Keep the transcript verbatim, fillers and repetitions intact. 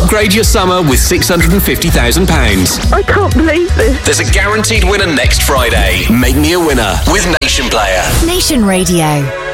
Upgrade your summer with six hundred fifty thousand pounds. I can't believe this. There's a guaranteed winner next Friday. Make me a winner with Nation Player. Nation Radio.